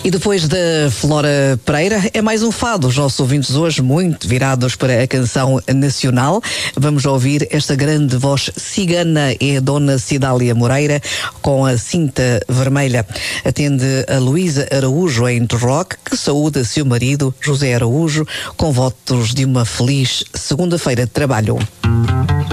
E depois da Flora Pereira, é mais um fado. Os nossos ouvintes hoje muito virados para a canção nacional. Vamos ouvir esta grande voz cigana, é a Dona Cidália Moreira, com a cinta vermelha. Atende a Luísa Araújo em Interrock, que saúda seu marido, José Araújo, com votos de uma feliz segunda-feira de trabalho.